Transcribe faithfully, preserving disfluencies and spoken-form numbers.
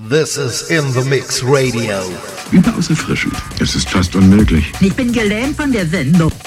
This is In The Mix Radio. Überaus erfrischend. Es ist fast unmöglich. Ich bin gelähmt von der Sendung.